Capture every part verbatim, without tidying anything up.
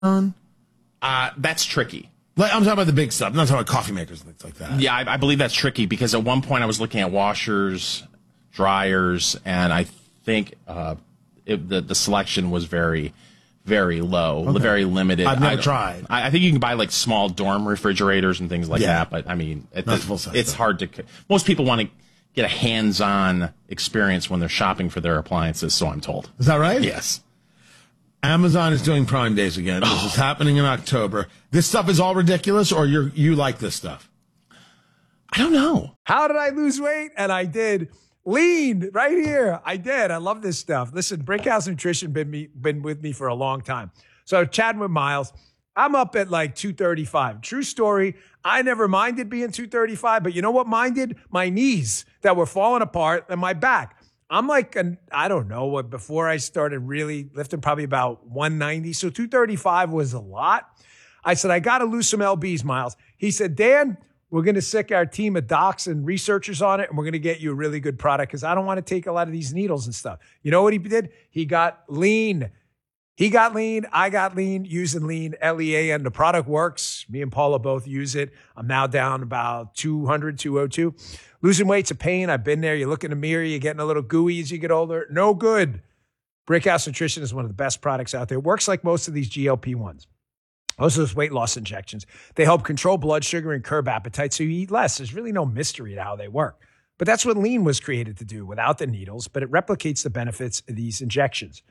Amazon? Uh, that's tricky. Like, I'm talking about the big stuff. I'm not talking about coffee makers and things like that. Yeah, I, I believe that's tricky because at one point I was looking at washers, dryers, and I think uh, it, the the selection was very, very low, Okay. very limited. I've never I, tried. I, I think you can buy like small dorm refrigerators and things like Yeah. that, but I mean, it, Not it, full size, it's though. hard to. Most people want to get a hands-on experience when they're shopping for their appliances, so I'm told. Is that right? Yes. Amazon is doing Prime Days again. This is happening in October. This stuff is all ridiculous, or you you like this stuff? I don't know. How did I lose weight? And I did. Lean right here. I did. I love this stuff. Listen, Brickhouse Nutrition been me been with me for a long time. So chatting with Miles, I'm up at like two thirty-five. True story. I never minded being two thirty-five, but you know what minded? My knees that were falling apart and my back. I'm like, an, I don't know what, before I started really lifting, probably about one ninety. So two thirty-five was a lot. I said, I got to lose some L Bs, Miles. He said, Dan, we're going to sick our team of docs and researchers on it, and we're going to get you a really good product because I don't want to take a lot of these needles and stuff. You know what he did? He got lean. He got lean. I got lean using lean, L E A, and the product works. Me and Paula both use it. I'm now down about two hundred, two oh two. Losing weight's a pain. I've been there. You look in the mirror, you're getting a little gooey as you get older. No good. Brickhouse Nutrition is one of the best products out there. It works like most of these G L P ones. Most of those weight loss injections. They help control blood sugar and curb appetite so you eat less. There's really no mystery to how they work. But that's what lean was created to do without the needles, but it replicates the benefits of these injections.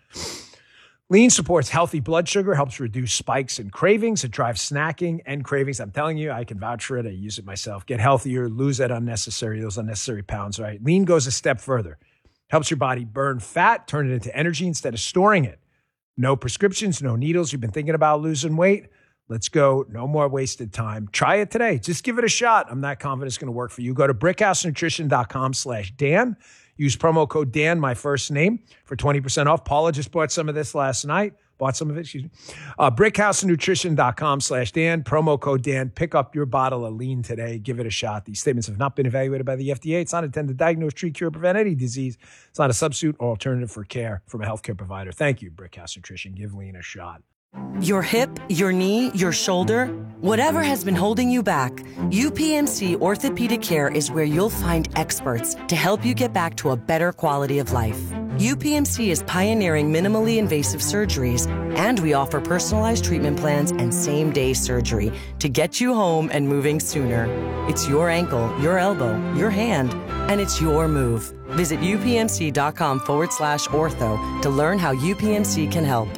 Lean supports healthy blood sugar, helps reduce spikes and cravings. It drives snacking and cravings. I'm telling you, I can vouch for it. I use it myself. Get healthier, lose that unnecessary, those unnecessary pounds, right? Lean goes a step further. Helps your body burn fat, turn it into energy instead of storing it. No prescriptions, no needles. You've been thinking about losing weight? Let's go. No more wasted time. Try it today. Just give it a shot. I'm not confident it's going to work for you. Go to brickhousenutrition.com slash Dan. Use promo code Dan, my first name, for twenty percent off. Paula just bought some of this last night. Bought some of it, excuse me. Uh, brickhousenutrition.com slash Dan. Promo code Dan. Pick up your bottle of lean today. Give it a shot. These statements have not been evaluated by the F D A. It's not intended to diagnose, treat, cure, or prevent any disease. It's not a substitute or alternative for care from a healthcare provider. Thank you, Brickhouse Nutrition. Give lean a shot. Your hip, your knee, your shoulder, whatever has been holding you back, U P M C Orthopedic Care is where you'll find experts to help you get back to a better quality of life. U P M C is pioneering minimally invasive surgeries, and we offer personalized treatment plans and same-day surgery to get you home and moving sooner. It's your ankle, your elbow, your hand, and it's your move. Visit upmc.com forward slash ortho to learn how U P M C can help.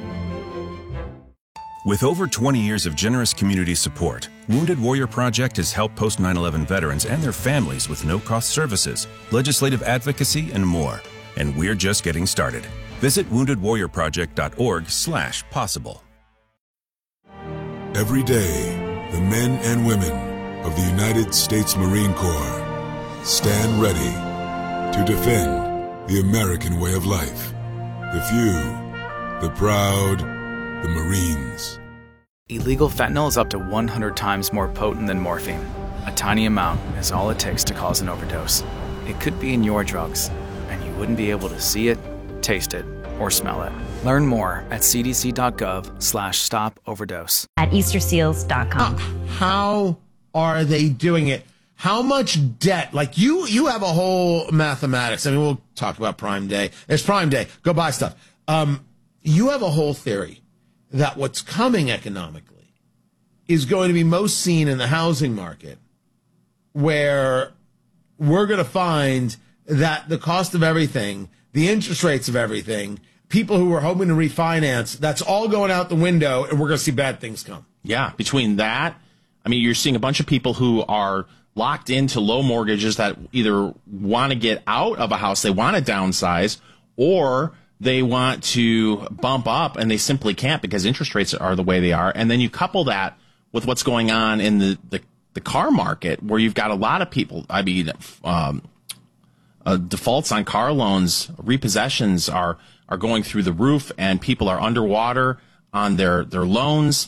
With over twenty years of generous community support, Wounded Warrior Project has helped post nine eleven veterans and their families with no-cost services, legislative advocacy, and more. And we're just getting started. Visit woundedwarriorproject.org slash possible. Every day, the men and women of the United States Marine Corps stand ready to defend the American way of life. The few, the proud, the Marines. Illegal fentanyl is up to one hundred times more potent than morphine. A tiny amount is all it takes to cause an overdose. It could be in your drugs, and you wouldn't be able to see it, taste it, or smell it. Learn more at cdc.gov slash stop overdose. At easter seals dot com. Uh, how are they doing it? How much debt? Like you, you have a whole mathematics. I mean, we'll talk about Prime Day. It's Prime Day. Go buy stuff. Um, you have a whole theory that what's coming economically is going to be most seen in the housing market, where we're going to find that the cost of everything, the interest rates of everything, people who are hoping to refinance, that's all going out the window, and we're going to see bad things come. Yeah, between that, I mean, you're seeing a bunch of people who are locked into low mortgages that either want to get out of a house, they want to downsize, or they want to bump up and they simply can't because interest rates are the way they are. And then you couple that with what's going on in the, the, the car market, where you've got a lot of people, I mean, um, uh, defaults on car loans, repossessions are, are going through the roof, and people are underwater on their, their loans.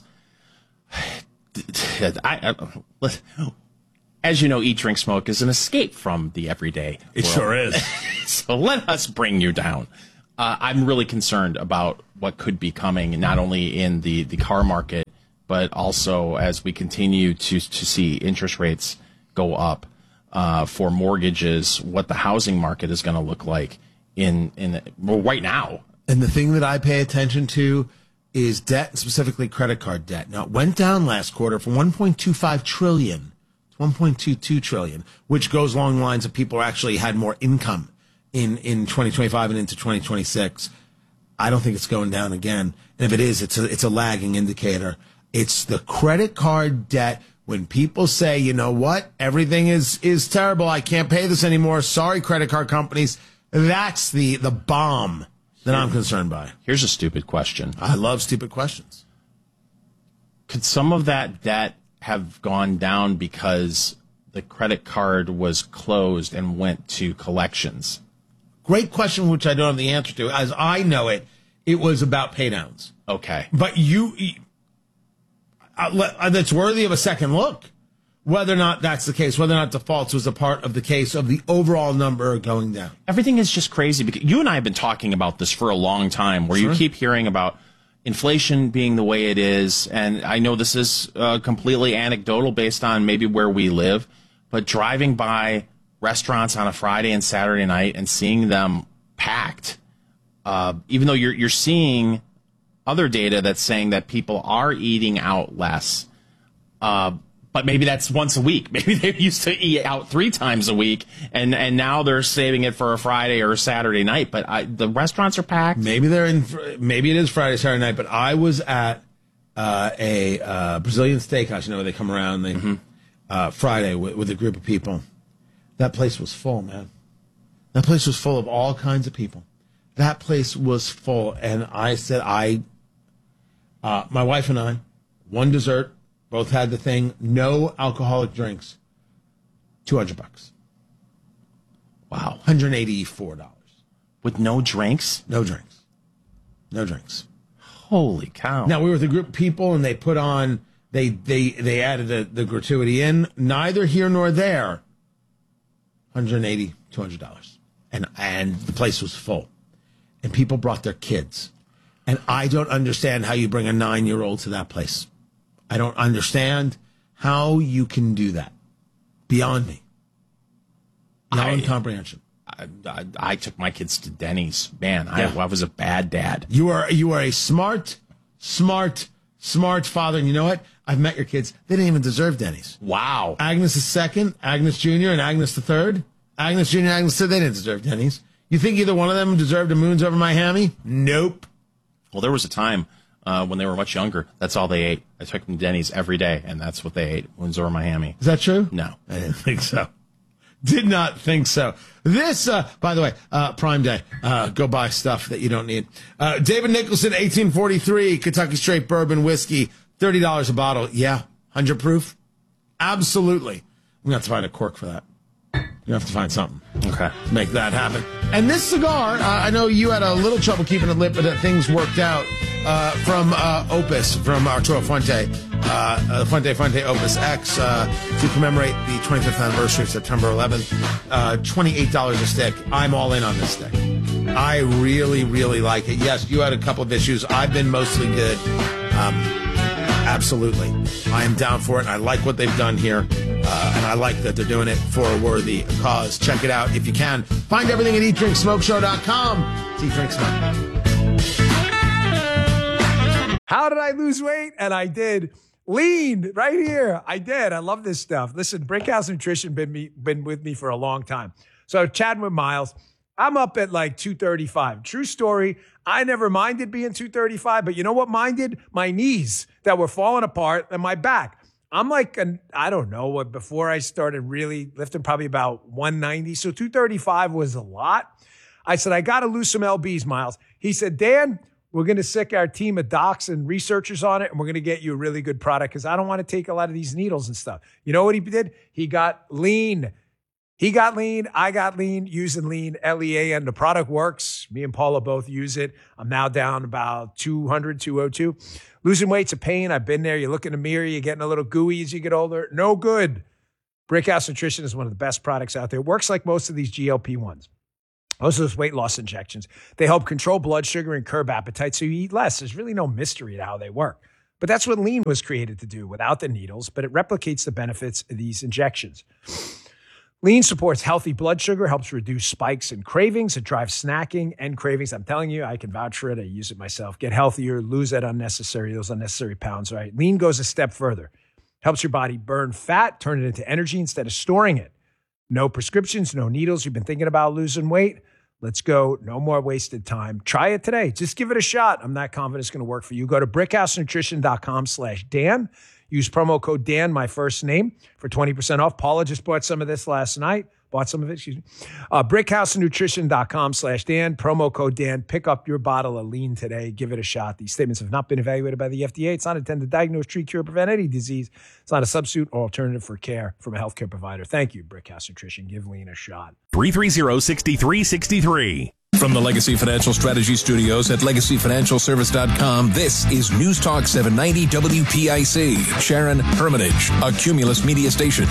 I, I, as you know, Eat, Drink, Smoke is an escape from the everyday It world. sure is. So let us bring you down. Uh, I'm really concerned about what could be coming, not only in the, the car market, but also as we continue to to see interest rates go up uh, for mortgages, what the housing market is going to look like in in well, right now. And the thing that I pay attention to is debt, specifically credit card debt. Now, it went down last quarter from one point two five trillion to one point two two trillion, which goes along the lines of people who actually had more income in, in twenty twenty-five and into twenty twenty-six. I don't think it's going down again. And if it is, it's a, it's a lagging indicator. It's the credit card debt. When people say, you know what, everything is, is terrible, I can't pay this anymore, sorry, credit card companies, that's the, the bomb that I'm concerned by. Here's a stupid question. I love stupid questions. Could some of that debt have gone down because the credit card was closed and went to collections? Great question, which I don't have the answer to. As I know it, it was about paydowns. Okay. But you, uh, that's worthy of a second look. Whether or not that's the case, whether or not defaults was a part of the case of the overall number going down. Everything is just crazy because you and I have been talking about this for a long time, where sure. you keep hearing about inflation being the way it is. And I know this is uh, completely anecdotal based on maybe where we live, but driving by restaurants on a Friday and Saturday night and seeing them packed, uh, even though you're you're seeing other data that's saying that people are eating out less, uh, but maybe that's once a week. Maybe they used to eat out three times a week, and, and now they're saving it for a Friday or a Saturday night. But I, the restaurants are packed. Maybe they're in. Maybe it is Friday, Saturday night. But I was at uh, a uh, Brazilian steakhouse. You know, where they come around they, mm-hmm. uh, Friday with, with a group of people. That place was full, man. That place was full of all kinds of people. That place was full, and I said, I, uh, my wife and I, one dessert. Both had the thing, no alcoholic drinks, two hundred bucks. Wow. one hundred eighty-four dollars. With no drinks? No drinks. No drinks. Holy cow. Now, we were with a group of people, and they put on, they they they added the, the gratuity in. Neither here nor there, one hundred eighty dollars, two hundred dollars. And, and the place was full. And people brought their kids. And I don't understand how you bring a nine-year-old to that place. I don't understand how you can do that. Beyond me. Beyond comprehension. I, I, I took my kids to Denny's. Man, Yeah. I, I was a bad dad. You are you are a smart, smart, smart father. And you know what? I've met your kids. They didn't even deserve Denny's. Wow. Agnes is second, Agnes Junior, and Agnes the third. Agnes Junior and Agnes third, they didn't deserve Denny's. You think either one of them deserved a Moons over my hammy? Nope. Well, there was a time uh, when they were much younger. That's all they ate. I took them to Denny's every day, and that's what they ate, Moons over my hammy. Is that true? No. I didn't think so. Did not think so. This, uh, by the way, uh, Prime Day. Uh, go buy stuff that you don't need. Uh, David Nicholson, eighteen forty-three, Kentucky Straight Bourbon Whiskey, thirty dollars a bottle. Yeah, one hundred proof. Absolutely. We're going to have to find a cork for that. You have to find something. Okay. Make that happen. And this cigar, uh, I know you had a little trouble keeping it lit, but uh, things worked out uh, from uh, Opus, from Arturo Fuente, uh, uh, Fuente Fuente Opus X, uh, to commemorate the twenty-fifth anniversary of September eleventh. Uh, twenty-eight dollars a stick. I'm all in on this stick. I really, really like it. Yes, you had a couple of issues. I've been mostly good. Um, absolutely. I am down for it, and I like what they've done here. Uh, and I like that they're doing it for a worthy cause. Check it out if you can. Find everything at eat drink smoke show dot com. It's Eat Drink Smoke. How did I lose weight? And I did. Lean right here. I did. I love this stuff. Listen, Brinkhouse Nutrition been me, been with me for a long time. So chatting with Miles, I'm up at like two thirty-five. True story. I never minded being two thirty-five, but you know what minded? My knees that were falling apart and my back. I'm like, an, I don't know, what before I started really lifting, probably about one ninety. So two thirty-five was a lot. I said, I got to lose some L Bs, Miles. He said, Dan, we're going to sick our team of docs and researchers on it, and we're going to get you a really good product because I don't want to take a lot of these needles and stuff. You know what he did? He got lean. He got lean. I got lean using lean, L E A, and the product works. Me and Paula both use it. I'm now down about two hundred, two oh two. Losing weight's a pain. I've been there. You look in the mirror, you're getting a little gooey as you get older. No good. Brinkhouse Nutrition is one of the best products out there. It works like most of these G L P ones. Those are those weight loss injections. They help control blood sugar and curb appetite, so you eat less. There's really no mystery to how they work. But that's what Lean was created to do without the needles, but it replicates the benefits of these injections. Lean supports healthy blood sugar, helps reduce spikes and cravings. It drives snacking and cravings. I'm telling you, I can vouch for it. I use it myself. Get healthier, lose that unnecessary, those unnecessary pounds, right? Lean goes a step further. Helps your body burn fat, turn it into energy instead of storing it. No prescriptions, no needles. You've been thinking about losing weight? Let's go. No more wasted time. Try it today. Just give it a shot. I'm not confident it's going to work for you. Go to brickhousenutrition.com slash Dan. Use promo code Dan, my first name, for twenty percent off. Paula just bought some of this last night. Bought some of it, excuse me. Uh, brickhousenutrition.com slash Dan. Promo code Dan. Pick up your bottle of Lean today. Give it a shot. These statements have not been evaluated by the F D A. It's not intended to diagnose, treat, cure, prevent any disease. It's not a substitute or alternative for care from a healthcare provider. Thank you, Brickhouse Nutrition. Give Lean a shot. three three zero, six three six three. From the Legacy Financial Strategy Studios at legacy financial service dot com, this is News Talk seven ninety W P I C. Sharon Hermitage, a Cumulus media station.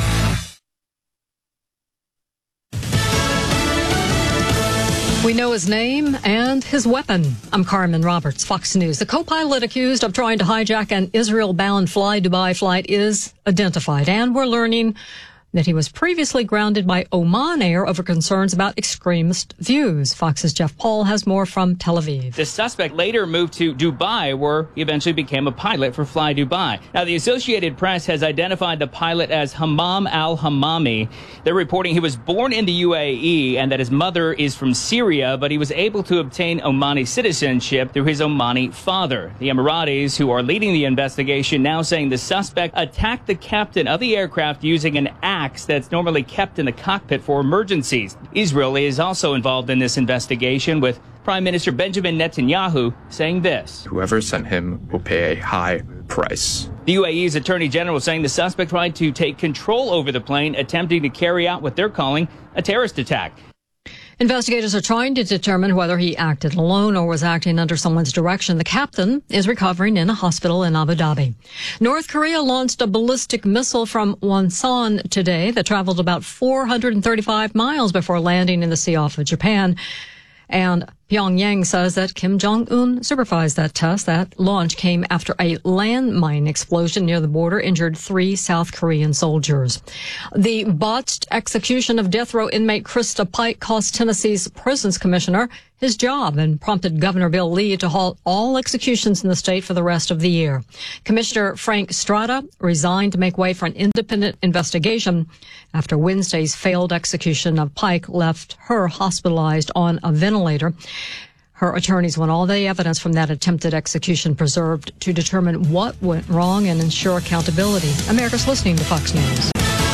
We know his name and his weapon. I'm Carmen Roberts, Fox News. The co-pilot accused of trying to hijack an Israel-bound Fly Dubai flight is identified, and we're learning that he was previously grounded by Oman Air over concerns about extremist views. Fox's Jeff Paul has more from Tel Aviv. The suspect later moved to Dubai, where he eventually became a pilot for Fly Dubai. Now, the Associated Press has identified the pilot as Hammam al-Hammami. They're reporting he was born in the U A E and that his mother is from Syria, but he was able to obtain Omani citizenship through his Omani father. The Emiratis, who are leading the investigation, now saying the suspect attacked the captain of the aircraft using an axe that's normally kept in the cockpit for emergencies. Israel is also involved in this investigation, with Prime Minister Benjamin Netanyahu saying this: whoever sent him will pay a high price. The U A E's Attorney General saying the suspect tried to take control over the plane, attempting to carry out what they're calling a terrorist attack. Investigators are trying to determine whether he acted alone or was acting under someone's direction. The captain is recovering in a hospital in Abu Dhabi. North Korea launched a ballistic missile from Wonsan today that traveled about four hundred thirty-five miles before landing in the sea off of Japan. And Pyongyang says that Kim Jong-un supervised that test. That launch came after a landmine explosion near the border injured three South Korean soldiers. The botched execution of death row inmate Krista Pike cost Tennessee's prisons commissioner his job and prompted Governor Bill Lee to halt all executions in the state for the rest of the year. Commissioner Frank Strada resigned to make way for an independent investigation after Wednesday's failed execution of Pike left her hospitalized on a ventilator. Her attorneys want all the evidence from that attempted execution preserved to determine what went wrong and ensure accountability. America's listening to Fox News.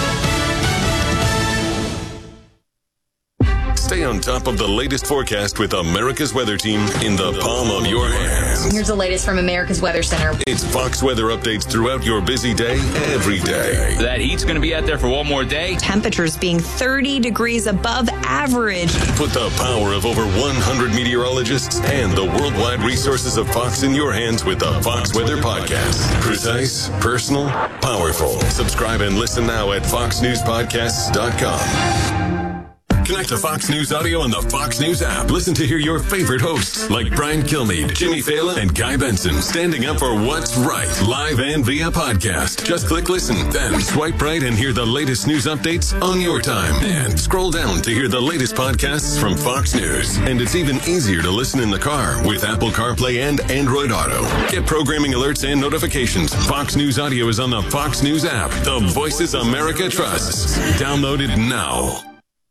Stay on top of the latest forecast with America's Weather Team in the palm of your hands. Here's the latest from America's Weather Center. It's Fox weather updates throughout your busy day, every day. That heat's going to be out there for one more day. Temperatures being thirty degrees above average. Put the power of over one hundred meteorologists and the worldwide resources of Fox in your hands with the Fox Weather Podcast. Precise, personal, powerful. Subscribe and listen now at fox news podcasts dot com. Connect to Fox News Audio on the Fox News app. Listen to hear your favorite hosts like Brian Kilmeade, Jimmy Fallon, and Guy Benson standing up for what's right, live and via podcast. Just click listen, then swipe right and hear the latest news updates on your time. And scroll down to hear the latest podcasts from Fox News. And it's even easier to listen in the car with Apple CarPlay and Android Auto. Get programming alerts and notifications. Fox News Audio is on the Fox News app. The voices America trusts. Download it now.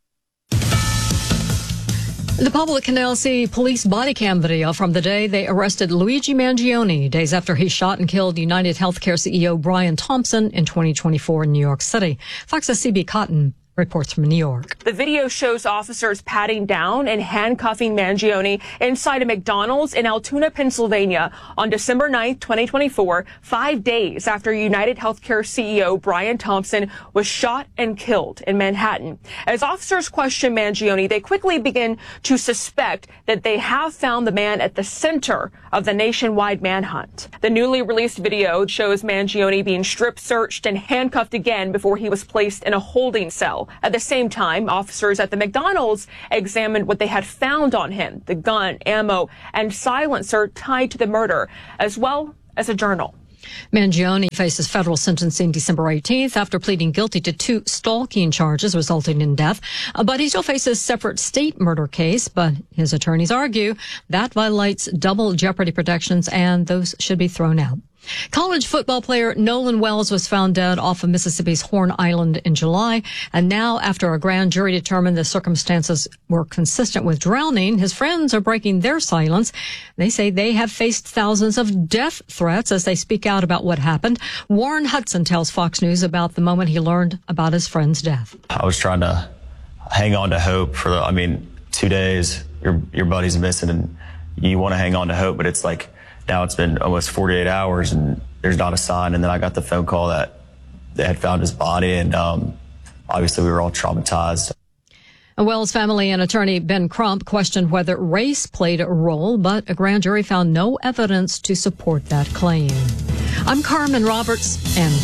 The public can now see police body cam video from the day they arrested Luigi Mangione, days after he shot and killed United Healthcare C E O Brian Thompson in twenty twenty-four in New York City. Fox's C B Cotton reports from New York. The video shows officers patting down and handcuffing Mangione inside a McDonald's in Altoona, Pennsylvania on December ninth, twenty twenty-four, five days after United Healthcare C E O Brian Thompson was shot and killed in Manhattan. As officers question Mangione, they quickly begin to suspect that they have found the man at the center of the nationwide manhunt. The newly released video shows Mangione being strip searched and handcuffed again before he was placed in a holding cell. At the same time, officers at the McDonald's examined what they had found on him, the gun, ammo, and silencer tied to the murder, as well as a journal. Mangione faces federal sentencing December eighteenth after pleading guilty to two stalking charges resulting in death. Uh, But he still faces a separate state murder case, but his attorneys argue that violates double jeopardy protections and those should be thrown out. College football player Nolan Wells was found dead off of Mississippi's Horn Island in July. And now, after a grand jury determined the circumstances were consistent with drowning, his friends are breaking their silence. They say they have faced thousands of death threats as they speak out about what happened. Warren Hudson tells Fox News about the moment he learned about his friend's death. I was trying to hang on to hope for, the, I mean, two days, your, your buddy's missing and you want to hang on to hope, but it's like, now it's been almost forty-eight hours and there's not a sign. And then I got the phone call that they had found his body. And um, obviously we were all traumatized. Wells' family and attorney Ben Crump questioned whether race played a role, but a grand jury found no evidence to support that claim. I'm Carmen Roberts, and